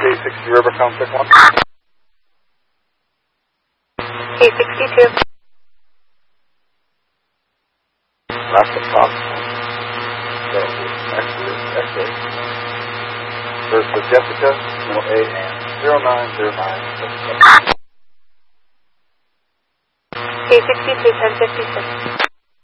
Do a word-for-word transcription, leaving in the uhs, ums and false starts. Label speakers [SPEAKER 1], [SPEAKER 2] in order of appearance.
[SPEAKER 1] K sixty River, contact one.
[SPEAKER 2] K sixty-two.
[SPEAKER 1] Last stop. So, actually, X-ray. First for Jessica, no A, and zero nine zero nine seven seven.
[SPEAKER 2] K sixty-two, ten fifty-six.